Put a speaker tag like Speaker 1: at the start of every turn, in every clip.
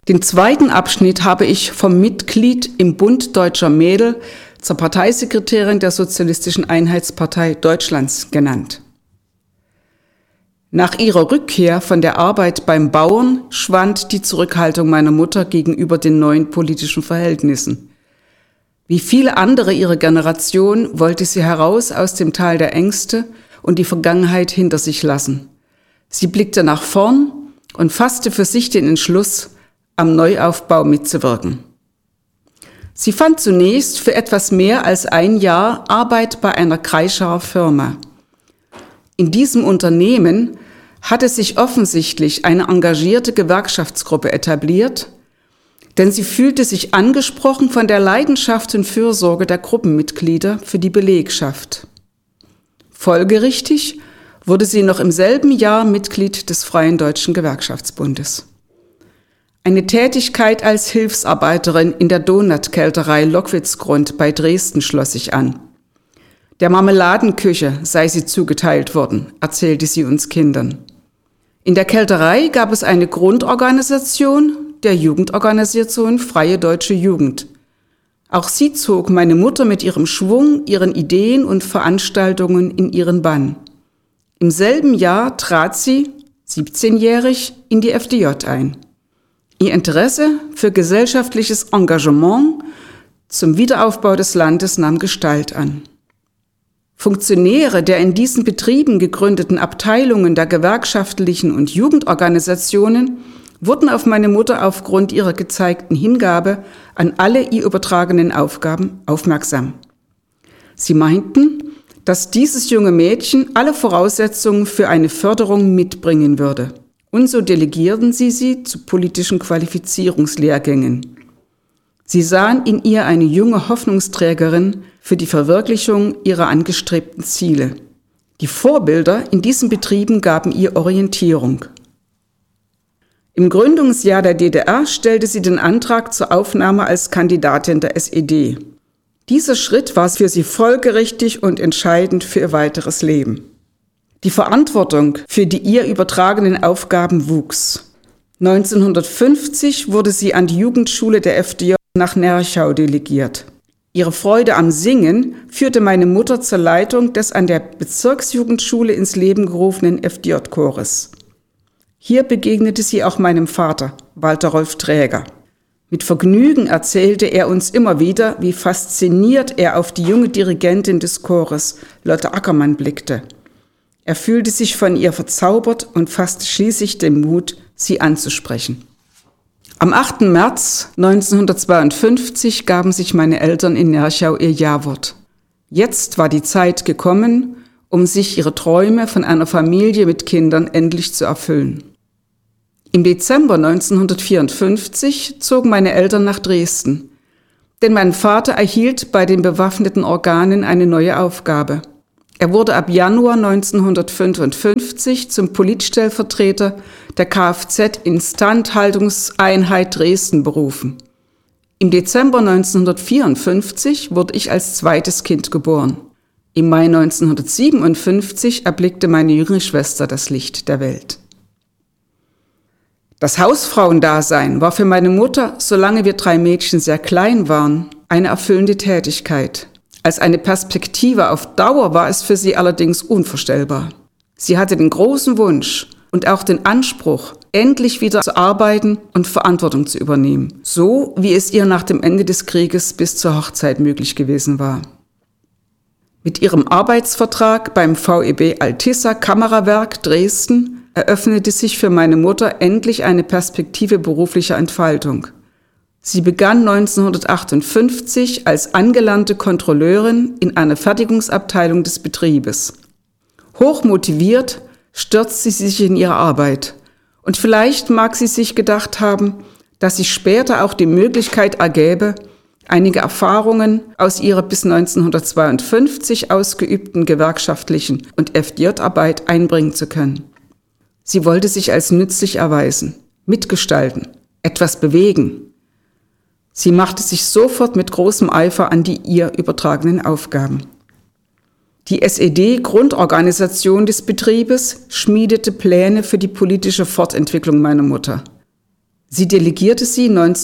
Speaker 1: Den zweiten Abschnitt habe ich vom Mitglied im Bund Deutscher Mädel zur Parteisekretärin der Sozialistischen Einheitspartei Deutschlands genannt. Nach ihrer Rückkehr von der Arbeit beim Bauern schwand die Zurückhaltung meiner Mutter gegenüber den neuen politischen Verhältnissen. Wie viele andere ihrer Generation wollte sie heraus aus dem Tal der Ängste und die Vergangenheit hinter sich lassen. Sie blickte nach vorn und fasste für sich den Entschluss, am Neuaufbau mitzuwirken. Sie fand zunächst für etwas mehr als ein Jahr Arbeit bei einer Kreischauer Firma. In diesem Unternehmen hatte sich offensichtlich eine engagierte Gewerkschaftsgruppe etabliert, denn sie fühlte sich angesprochen von der Leidenschaft und Fürsorge der Gruppenmitglieder für die Belegschaft. Folgerichtig wurde sie noch im selben Jahr Mitglied des Freien Deutschen Gewerkschaftsbundes. Eine Tätigkeit als Hilfsarbeiterin in der Donutkälterei Lockwitzgrund bei Dresden schloss sich an. Der Marmeladenküche sei sie zugeteilt worden, erzählte sie uns Kindern. In der Kälterei gab es eine Grundorganisation, der Jugendorganisation Freie Deutsche Jugend. Auch sie zog meine Mutter mit ihrem Schwung, ihren Ideen und Veranstaltungen in ihren Bann. Im selben Jahr trat sie, 17-jährig, in die FDJ ein. Ihr Interesse für gesellschaftliches Engagement zum Wiederaufbau des Landes nahm Gestalt an. Funktionäre der in diesen Betrieben gegründeten Abteilungen der gewerkschaftlichen und Jugendorganisationen wurden auf meine Mutter aufgrund ihrer gezeigten Hingabe an alle ihr übertragenen Aufgaben aufmerksam. Sie meinten, dass dieses junge Mädchen alle Voraussetzungen für eine Förderung mitbringen würde. Und so delegierten sie zu politischen Qualifizierungslehrgängen. Sie sahen in ihr eine junge Hoffnungsträgerin für die Verwirklichung ihrer angestrebten Ziele. Die Vorbilder in diesen Betrieben gaben ihr Orientierung. Im Gründungsjahr der DDR stellte sie den Antrag zur Aufnahme als Kandidatin der SED. Dieser Schritt war für sie folgerichtig und entscheidend für ihr weiteres Leben. Die Verantwortung für die ihr übertragenen Aufgaben wuchs. 1950 wurde sie an die Jugendschule der FDJ nach Nerchau delegiert. Ihre Freude am Singen führte meine Mutter zur Leitung des an der Bezirksjugendschule ins Leben gerufenen FDJ-Chores. Hier begegnete sie auch meinem Vater, Walter Rolf Träger. Mit Vergnügen erzählte er uns immer wieder, wie fasziniert er auf die junge Dirigentin des Chores, Lotte Ackermann, blickte. Er fühlte sich von ihr verzaubert und fasste schließlich den Mut, sie anzusprechen. Am 8. März 1952 gaben sich meine Eltern in Nerchau ihr Ja-Wort. Jetzt war die Zeit gekommen, um sich ihre Träume von einer Familie mit Kindern endlich zu erfüllen. Im Dezember 1954 zogen meine Eltern nach Dresden, denn mein Vater erhielt bei den bewaffneten Organen eine neue Aufgabe. Er wurde ab Januar 1955 zum Politstellvertreter der Kfz-Instandhaltungseinheit Dresden berufen. Im Dezember 1954 wurde ich als zweites Kind geboren. Im Mai 1957 erblickte meine jüngere Schwester das Licht der Welt. Das Hausfrauendasein war für meine Mutter, solange wir 3 Mädchen sehr klein waren, eine erfüllende Tätigkeit. Als eine Perspektive auf Dauer war es für sie allerdings unvorstellbar. Sie hatte den großen Wunsch und auch den Anspruch, endlich wieder zu arbeiten und Verantwortung zu übernehmen, so wie es ihr nach dem Ende des Krieges bis zur Hochzeit möglich gewesen war. Mit ihrem Arbeitsvertrag beim VEB Altissa Kamerawerk Dresden eröffnete sich für meine Mutter endlich eine Perspektive beruflicher Entfaltung. Sie begann 1958 als angelernte Kontrolleurin in einer Fertigungsabteilung des Betriebes. Hochmotiviert stürzte sie sich in ihre Arbeit. Und vielleicht mag sie sich gedacht haben, dass sich später auch die Möglichkeit ergäbe, einige Erfahrungen aus ihrer bis 1952 ausgeübten gewerkschaftlichen und FDJ-Arbeit einbringen zu können. Sie wollte sich als nützlich erweisen, mitgestalten, etwas bewegen. Sie machte sich sofort mit großem Eifer an die ihr übertragenen Aufgaben. Die SED-Grundorganisation des Betriebes schmiedete Pläne für die politische Fortentwicklung meiner Mutter. Sie delegierte sie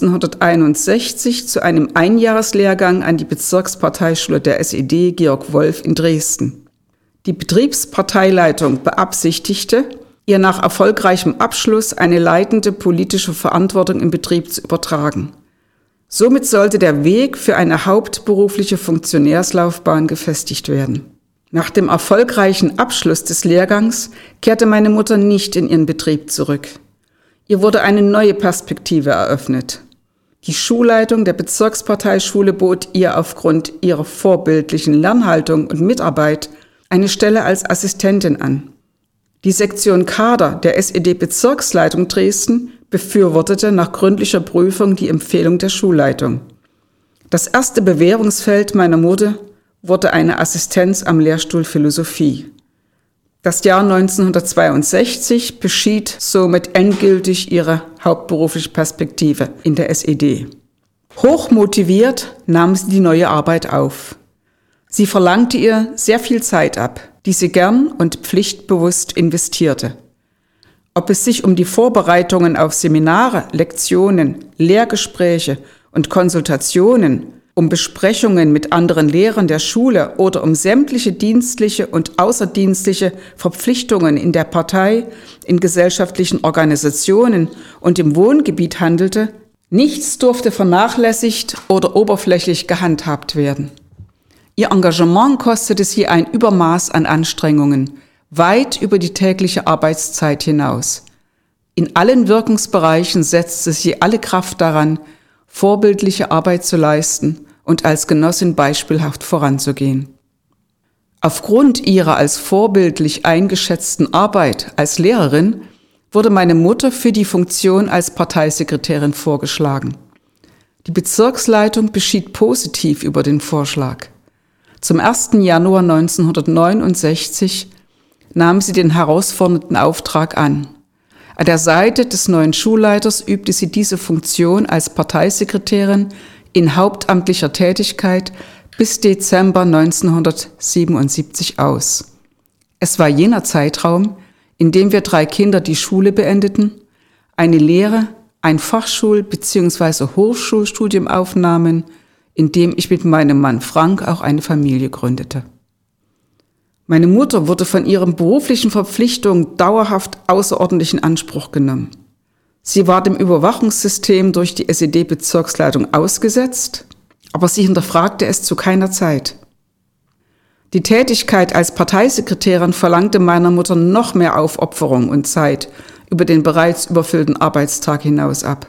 Speaker 1: 1961 zu einem Einjahreslehrgang an die Bezirksparteischule der SED Georg Wolf in Dresden. Die Betriebsparteileitung beabsichtigte, ihr nach erfolgreichem Abschluss eine leitende politische Verantwortung im Betrieb zu übertragen. Somit sollte der Weg für eine hauptberufliche Funktionärslaufbahn gefestigt werden. Nach dem erfolgreichen Abschluss des Lehrgangs kehrte meine Mutter nicht in ihren Betrieb zurück. Ihr wurde eine neue Perspektive eröffnet. Die Schulleitung der Bezirksparteischule bot ihr aufgrund ihrer vorbildlichen Lernhaltung und Mitarbeit eine Stelle als Assistentin an. Die Sektion Kader der SED-Bezirksleitung Dresden befürwortete nach gründlicher Prüfung die Empfehlung der Schulleitung. Das erste Bewerbungsfeld meiner Mutter wurde eine Assistenz am Lehrstuhl Philosophie. Das Jahr 1962 beschied somit endgültig ihre hauptberufliche Perspektive in der SED. Hochmotiviert nahm sie die neue Arbeit auf. Sie verlangte ihr sehr viel Zeit ab, die sie gern und pflichtbewusst investierte. Ob es sich um die Vorbereitungen auf Seminare, Lektionen, Lehrgespräche und Konsultationen, um Besprechungen mit anderen Lehrern der Schule oder um sämtliche dienstliche und außerdienstliche Verpflichtungen in der Partei, in gesellschaftlichen Organisationen und im Wohngebiet handelte, nichts durfte vernachlässigt oder oberflächlich gehandhabt werden. Ihr Engagement kostete sie ein Übermaß an Anstrengungen, weit über die tägliche Arbeitszeit hinaus. In allen Wirkungsbereichen setzte sie alle Kraft daran, vorbildliche Arbeit zu leisten und als Genossin beispielhaft voranzugehen. Aufgrund ihrer als vorbildlich eingeschätzten Arbeit als Lehrerin wurde meine Mutter für die Funktion als Parteisekretärin vorgeschlagen. Die Bezirksleitung beschied positiv über den Vorschlag. Zum 1. Januar 1969 nahm sie den herausfordernden Auftrag an. An der Seite des neuen Schulleiters übte sie diese Funktion als Parteisekretärin in hauptamtlicher Tätigkeit bis Dezember 1977 aus. Es war jener Zeitraum, in dem wir 3 Kinder die Schule beendeten, eine Lehre, ein Fachschul- bzw. Hochschulstudium aufnahmen, in dem ich mit meinem Mann Frank auch eine Familie gründete. Meine Mutter wurde von ihren beruflichen Verpflichtungen dauerhaft außerordentlich in Anspruch genommen. Sie war dem Überwachungssystem durch die SED-Bezirksleitung ausgesetzt, aber sie hinterfragte es zu keiner Zeit. Die Tätigkeit als Parteisekretärin verlangte meiner Mutter noch mehr Aufopferung und Zeit über den bereits überfüllten Arbeitstag hinaus ab.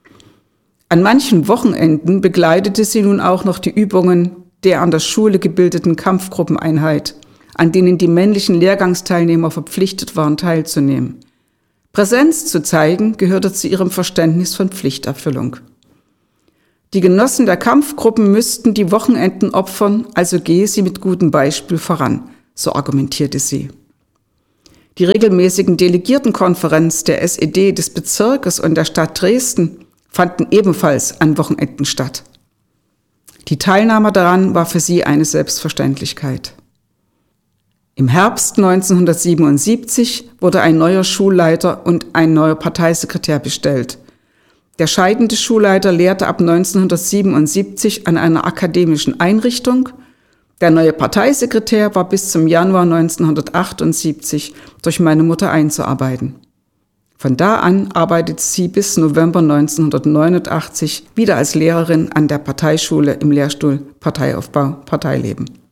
Speaker 1: An manchen Wochenenden begleitete sie nun auch noch die Übungen der an der Schule gebildeten Kampfgruppeneinheit, an denen die männlichen Lehrgangsteilnehmer verpflichtet waren, teilzunehmen. Präsenz zu zeigen gehörte zu ihrem Verständnis von Pflichterfüllung. Die Genossen der Kampfgruppen müssten die Wochenenden opfern, also gehe sie mit gutem Beispiel voran, so argumentierte sie. Die regelmäßigen Delegiertenkonferenzen der SED des Bezirkes und der Stadt Dresden fanden ebenfalls an Wochenenden statt. Die Teilnahme daran war für sie eine Selbstverständlichkeit. Im Herbst 1977 wurde ein neuer Schulleiter und ein neuer Parteisekretär bestellt. Der scheidende Schulleiter lehrte ab 1977 an einer akademischen Einrichtung. Der neue Parteisekretär war bis zum Januar 1978 durch meine Mutter einzuarbeiten. Von da an arbeitete sie bis November 1989 wieder als Lehrerin an der Parteischule im Lehrstuhl Parteiaufbau, Parteileben.